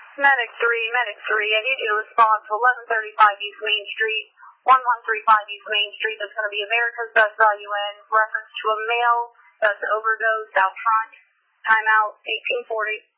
Medic 3, I need you to respond to 1135 East Main Street, 1135 East Main Street. That's going to be America's Best Value Inn, reference to a male that's overdosed out front. Timeout, 1840.